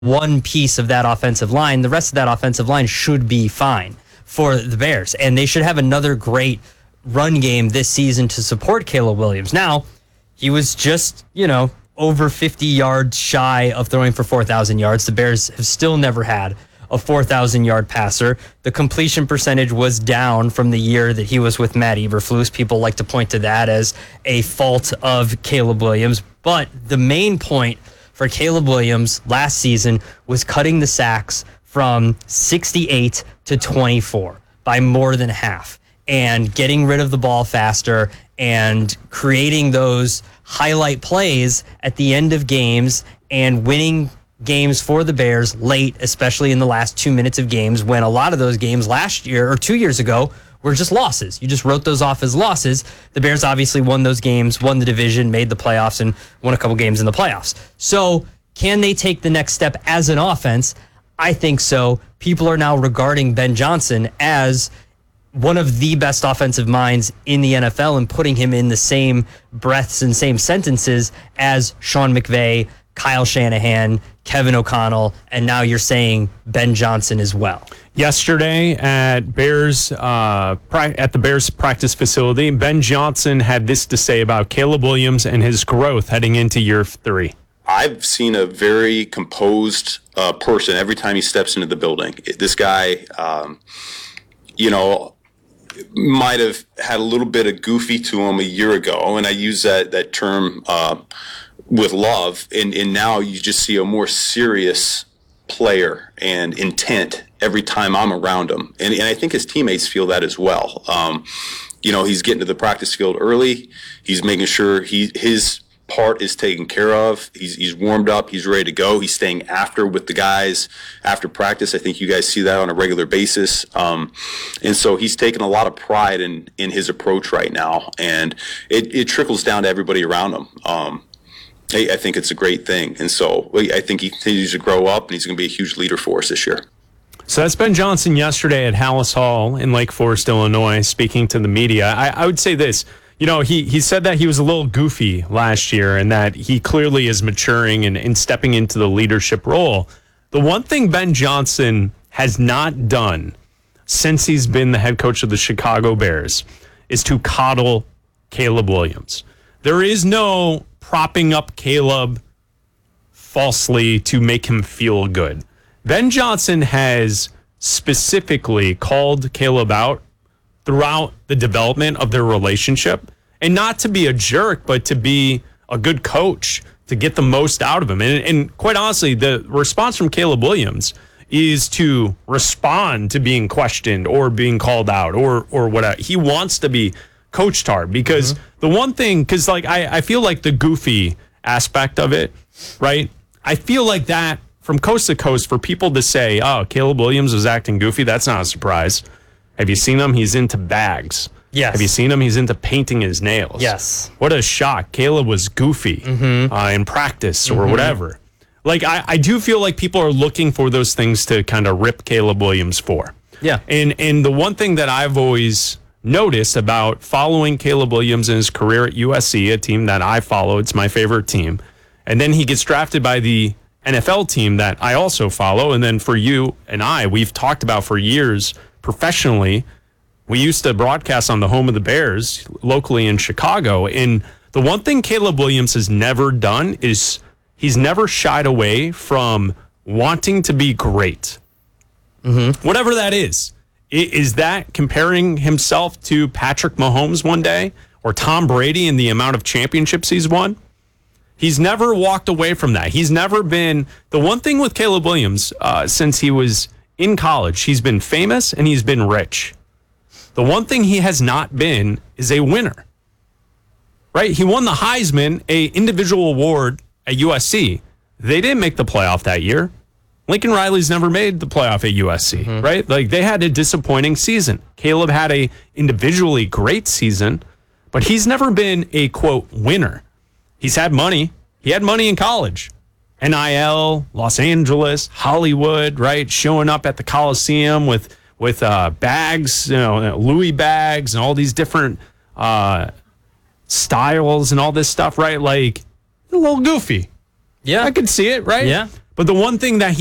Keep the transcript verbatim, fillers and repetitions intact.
one piece of that offensive line. The rest of that offensive line should be fine for the Bears, and they should have another great run game this season to support Caleb Williams. Now, he was just, you know, over fifty yards shy of throwing for four thousand yards. The Bears have still never had a four thousand yard passer. The completion percentage was down from the year that he was with Matt Eberflus. People like to point to that as a fault of Caleb Williams. But the main point for Caleb Williams last season was cutting the sacks from sixty-eight to twenty-four by more than half, and getting rid of the ball faster and creating those highlight plays at the end of games and winning games for the Bears late, especially in the last two minutes of games, when a lot of those games last year or two years ago were just losses. You just wrote those off as losses. The Bears obviously won those games, won the division, made the playoffs, and won a couple games in the playoffs. So can they take the next step as an offense? I think so. People are now regarding Ben Johnson as one of the best offensive minds in the N F L and putting him in the same breaths and same sentences as Sean McVay, Kyle Shanahan, Kevin O'Connell, and now you're saying Ben Johnson as well. Yesterday at Bears uh, at the Bears practice facility, Ben Johnson had this to say about Caleb Williams and his growth heading into year three. I've seen a very composed uh, person every time he steps into the building. This guy, um, you know, might have had a little bit of goofy to him a year ago, and I use that that term uh, with love. And, and now you just see a more serious player and intent every time I'm around him, and, and I think his teammates feel that as well. Um, you know, he's getting to the practice field early. He's making sure he his part is taken care of. He's he's warmed up. He's ready to go. He's staying after with the guys after practice. I think you guys see that on a regular basis. Um, and so he's taking a lot of pride in in his approach right now, and it, it trickles down to everybody around him. Um, I, I think it's a great thing, and so I think he continues to grow up, and he's going to be a huge leader for us this year. So that's Ben Johnson yesterday at Hallis Hall in Lake Forest, Illinois, speaking to the media. I, I would say this. You know, he, he said that he was a little goofy last year and that he clearly is maturing and, and stepping into the leadership role. The one thing Ben Johnson has not done since he's been the head coach of the Chicago Bears is to coddle Caleb Williams. There is no propping up Caleb falsely to make him feel good. Ben Johnson has specifically called Caleb out throughout the development of their relationship, and not to be a jerk, but to be a good coach, to get the most out of him. And, and quite honestly, the response from Caleb Williams is to respond to being questioned or being called out or or whatever. He wants to be coached hard because mm-hmm. the one thing, because like I, I feel like the goofy aspect of it, right? I feel like that from coast to coast for people to say, oh, Caleb Williams was acting goofy, that's not a surprise. Have you seen him? He's into bags. Yes. Have you seen him? He's into painting his nails. Yes. What a shock. Caleb was goofy mm-hmm. uh, in practice or mm-hmm. whatever. Like, I, I do feel like people are looking for those things to kind of rip Caleb Williams for. Yeah. And, and the one thing that I've always noticed about following Caleb Williams in his career at U S C, a team that I follow, it's my favorite team, and then he gets drafted by the N F L team that I also follow, and then for you and I, we've talked about for years professionally, we used to broadcast on the home of the Bears locally in Chicago. And the one thing Caleb Williams has never done is he's never shied away from wanting to be great. Mm-hmm. Whatever that is. Is that comparing himself to Patrick Mahomes one day or Tom Brady in the amount of championships he's won? He's never walked away from that. He's never been the one thing with Caleb Williams uh, since he was in college. He's been famous and he's been rich. The one thing he has not been is a winner, right? He won the Heisman, a individual award at U S C. They didn't make the playoff that year. Lincoln Riley's never made the playoff at U S C, mm-hmm. right? Like they had a disappointing season. Caleb had a individually great season, but he's never been a quote winner. He's had money. He had money in college. N I L, Los Angeles, Hollywood, right? Showing up at the Coliseum with with uh, bags, you know, Louis bags and all these different uh, styles and all this stuff, right? Like a little goofy. Yeah. I could see it, right? Yeah. But the one thing that